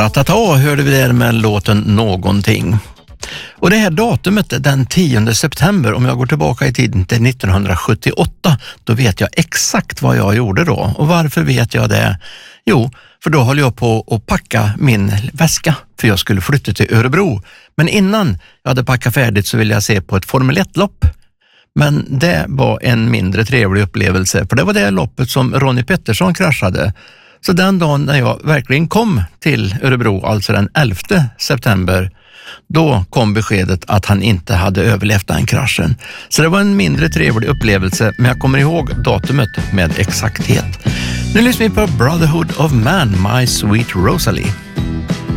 Ratata hörde vi där med låten Någonting. Och det här datumet, den 10 september, om jag går tillbaka i tiden till 1978, då vet jag exakt vad jag gjorde då. Och varför vet jag det? Jo, för då höll jag på att packa min väska, för jag skulle flytta till Örebro. Men innan jag hade packat färdigt så ville jag se på ett Formel 1-lopp. Men det var en mindre trevlig upplevelse, för det var det loppet som Ronnie Pettersson kraschade. Så den dagen när jag verkligen kom till Örebro, alltså den 11 september, då kom beskedet att han inte hade överlevt den kraschen. Så det var en mindre trevlig upplevelse, men jag kommer ihåg datumet med exakthet. Nu lyssnar vi på Brotherhood of Man, My Sweet Rosalie.